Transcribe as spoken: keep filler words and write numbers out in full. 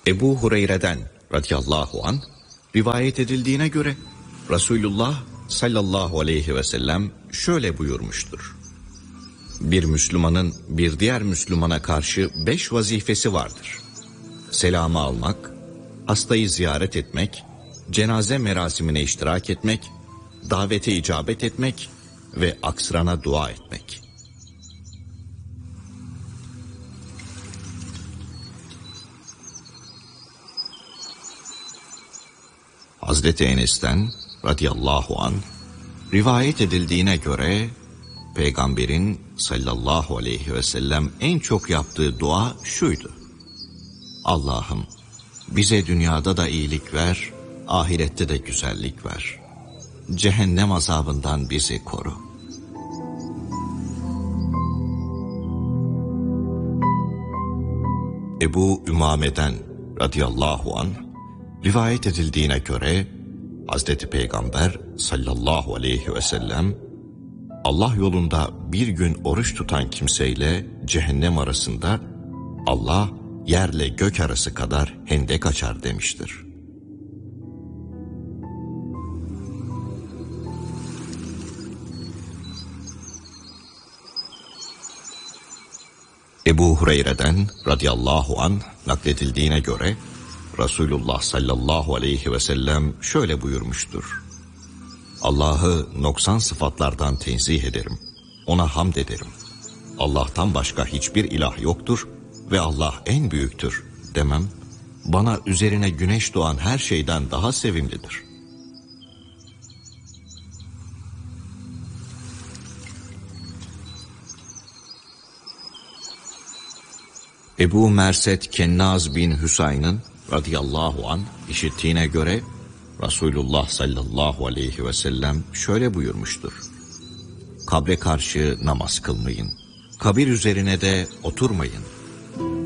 Ebu Hureyre'den radıyallahu anh rivayet edildiğine göre Resulullah sallallahu aleyhi ve sellem şöyle buyurmuştur. Bir Müslümanın bir diğer Müslümana karşı beş vazifesi vardır. Selamı almak, hastayı ziyaret etmek, cenaze merasimine iştirak etmek, davete icabet etmek ve aksırana dua etmek. Hazreti Enes'ten radıyallahu anh rivayet edildiğine göre Peygamberin sallallahu aleyhi ve sellem en çok yaptığı dua şuydu: Allah'ım bize dünyada da iyilik ver, ahirette de güzellik ver. Cehennem azabından bizi koru. Ebu Ümame'den radıyallahu anh rivayet edildiğine göre Hazreti Peygamber sallallahu aleyhi ve sellem Allah yolunda bir gün oruç tutan kimseyle cehennem arasında Allah yerle gök arası kadar hendek açar demiştir. Ebu Hureyre'den radıyallahu anh nakledildiğine göre Resulullah sallallahu aleyhi ve sellem şöyle buyurmuştur: Allah'ı noksan sıfatlardan tenzih ederim, ona hamd ederim. Allah'tan başka hiçbir ilah yoktur ve Allah en büyüktür demem, bana üzerine güneş doğan her şeyden daha sevimlidir. Ebu Merset Kennaz bin Hüsayin'in radıyallahu anh işittiğine göre Resulullah sallallahu aleyhi ve sellem şöyle buyurmuştur: Kabre karşı namaz kılmayın, kabir üzerine de oturmayın.